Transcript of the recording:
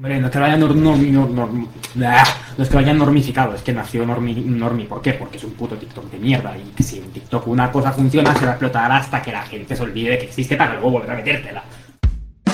Hombre, no es que lo hayan no es que lo hayan normificado, es que nació normi. ¿Por qué? Porque es un puto TikTok de mierda. Y que si en TikTok una cosa funciona, se va a explotar hasta que la gente se olvide de que existe para luego volver a metértela.